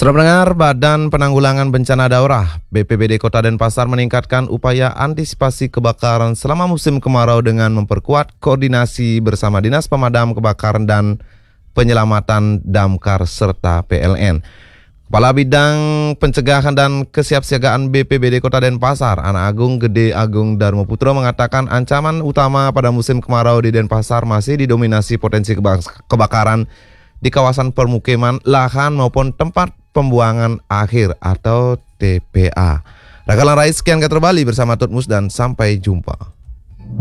Saudara pendengar, Badan Penanggulangan Bencana Daerah BPBD Kota Denpasar meningkatkan upaya antisipasi kebakaran selama musim kemarau dengan memperkuat koordinasi bersama Dinas Pemadam Kebakaran dan Penyelamatan Damkar serta PLN. Kepala Bidang Pencegahan dan Kesiapsiagaan BPBD Kota Denpasar, Anak Agung Gede Agung Darmoputro mengatakan ancaman utama pada musim kemarau di Denpasar masih didominasi potensi kebakaran di kawasan permukiman, lahan maupun tempat pembuangan akhir atau TPA. Rakalan Rais, sekian kata Bali bersama Tutmus dan sampai jumpa.